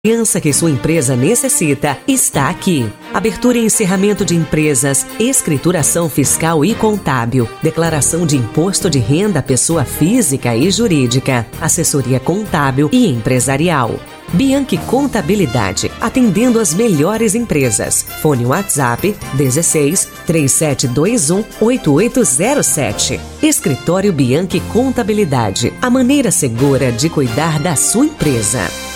confiança que sua empresa necessita está aqui. Abertura e encerramento de empresas, escrituração fiscal e contábil, declaração de imposto de renda à pessoa física e jurídica, assessoria contábil e empresarial. Bianchi Contabilidade, atendendo as melhores empresas. Fone WhatsApp 16 3721 8807. Escritório Bianchi Contabilidade, a maneira segura de cuidar da sua empresa.